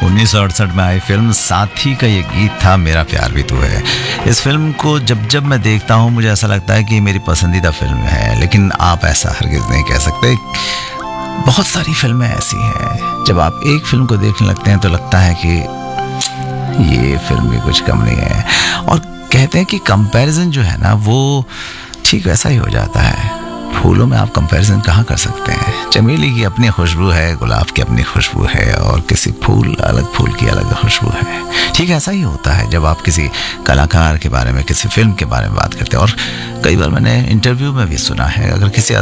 1968 में आई फिल्म साथी का ये गीत था, मेरा प्यार भी तू है। इस फिल्म को जब जब मैं देखता हूँ मुझे ऐसा लगता है कि मेरी पसंदीदा फिल्म है, लेकिन आप ऐसा हरगिज़ नहीं कह सकते। बहुत सारी फिल्में ऐसी हैं जब आप एक फिल्म को देखने लगते हैं तो लगता है कि ये फिल्म भी कुछ कम नहीं है, और कहते हैं कि कंपैरिजन जो है ना वो ठीक वैसा ही हो जाता है। फूलों में आप कंपैरिजन कहाँ कर सकते हैं? चमेली की अपनी खुशबू है, गुलाब की अपनी खुशबू है, और किसी अलग फूल की अलग खुशबू है। ठीक ऐसा ही होता है जब आप किसी कलाकार के बारे में, किसी फिल्म के बारे में बात करते हैं। और कई बार मैंने इंटरव्यू में भी सुना है, अगर किसी